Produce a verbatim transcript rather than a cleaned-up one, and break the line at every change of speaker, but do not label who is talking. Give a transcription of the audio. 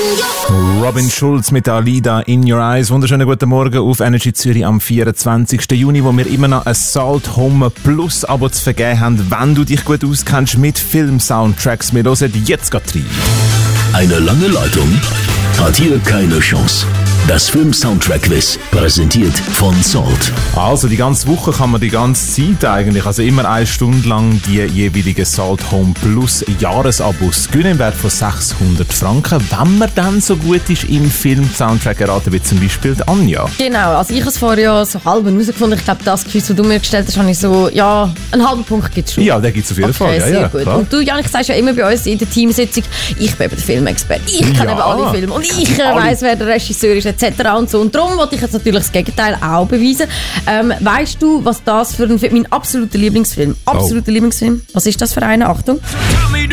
Robin Schulz mit Alida in Your Eyes. Wunderschönen guten Morgen auf Energy Zürich am vierundzwanzigsten Juni, wo wir immer noch ein Salt Home Plus Abo zu vergeben haben, wenn du dich gut auskennst mit Film-Soundtracks. Wir hören jetzt gerade rein.
Eine lange Leitung hat hier keine Chance. Das Film-Soundtrack-Quiz, präsentiert von Salt.
Also die ganze Woche kann man die ganze Zeit eigentlich, also immer eine Stunde lang, die jeweiligen Salt Home Plus Jahresabos gewinnen im Wert von sechshundert Franken, wenn man dann so gut ist im Film-Soundtrack erraten, wie zum Beispiel die Anja.
Genau, also ich habe es vorher ja so halb herausgefunden. Ich glaube, das Quiz, das du mir gestellt hast, habe ich so, ja, einen halben Punkt gibt es schon.
Ja, den gibt es auf jeden
okay,
Fall. Ja,
sehr
ja,
gut.
klar.
Und du, Janik, sagst ja immer bei uns in der Teamsitzung, ich bin eben der Filmexperte, ich kenne
Ja.
eben alle Filme und ich äh, weiss, wer der Regisseur ist, et cetera und so. Und darum wollte ich jetzt natürlich das Gegenteil auch beweisen. Ähm, weißt du, was das für ein Film, mein absoluter Lieblingsfilm, absoluter
Oh.
Lieblingsfilm, was ist das für einer? Achtung.